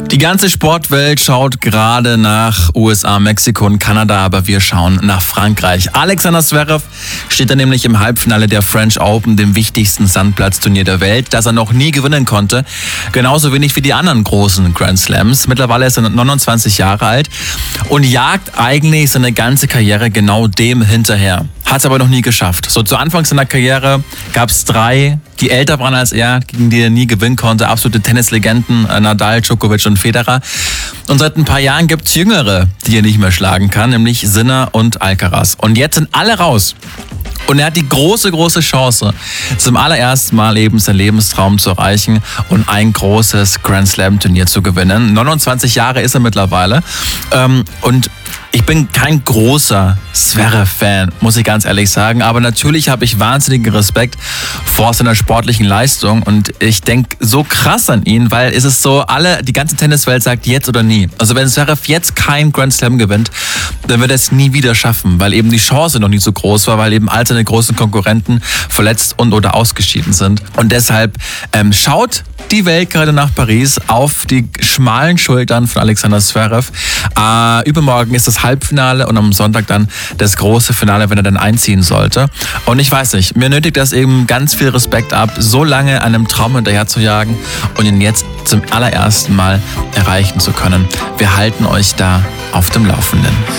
Die ganze Sportwelt schaut gerade nach USA, Mexiko und Kanada, aber wir schauen nach Frankreich. Alexander Zverev steht da nämlich im Halbfinale der French Open, dem wichtigsten Sandplatzturnier der Welt, das er noch nie gewinnen konnte. Genauso wenig wie die anderen großen Grand Slams. Mittlerweile ist er 29 Jahre alt und jagt eigentlich seine ganze Karriere genau dem hinterher. Hat es aber noch nie geschafft. So zu Anfang seiner Karriere gab es 3, die älter waren als er, gegen die er nie gewinnen konnte. Absolute Tennislegenden, Nadal, Djokovic und Federer. Und seit ein paar Jahren gibt es Jüngere, die er nicht mehr schlagen kann, nämlich Sinner und Alcaraz. Und jetzt sind alle raus. Und er hat die große Chance, zum allerersten Mal eben seinen Lebenstraum zu erreichen und ein großes Grand Slam Turnier zu gewinnen. 29 Jahre ist er mittlerweile. Und ich bin kein großer Zverev-Fan, muss ich ganz ehrlich sagen. Aber natürlich habe ich wahnsinnigen Respekt vor seiner sportlichen Leistung. Und ich denke so krass an ihn, weil es ist so, die ganze Tenniswelt sagt jetzt oder nie. Also wenn Zverev jetzt kein Grand Slam gewinnt, dann wird er es nie wieder schaffen, weil eben die Chance noch nie so groß war, weil eben all seine großen Konkurrenten verletzt und oder ausgeschieden sind. Und deshalb schaut die Welt gerade nach Paris auf die schmalen Schultern von Alexander Zverev. Übermorgen ist das Halbfinale und am Sonntag dann das große Finale, wenn er dann einziehen sollte. Und ich weiß nicht, mir nötigt das eben ganz viel Respekt ab, so lange einem Traum hinterher zu jagen und ihn jetzt zum allerersten Mal erreichen zu können. Wir halten euch da auf dem Laufenden.